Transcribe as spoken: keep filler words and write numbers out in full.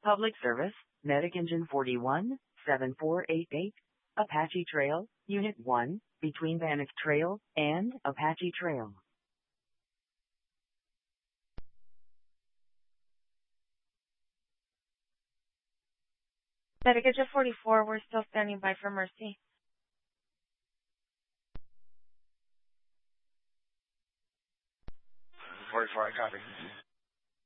Public Service, Medic Engine forty-one, seven four eight eight, Apache Trail, Unit one, between Bannock Trail and Apache Trail. Medic Engine forty-four, we're still standing by for Mercy. forty-four, I copy.